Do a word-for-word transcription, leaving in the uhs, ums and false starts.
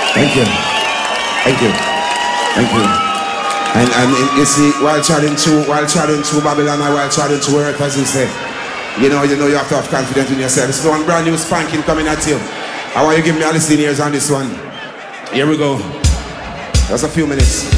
Thank you. Thank you. Thank you. And, and you see, while charting through, while charting through Babylon and while charting through earth, as you say, you know, you know, you have to have confidence in yourself. This is one brand new spanking coming at you. I want you to give me all the seniors on this one. Here we go. Just a few minutes.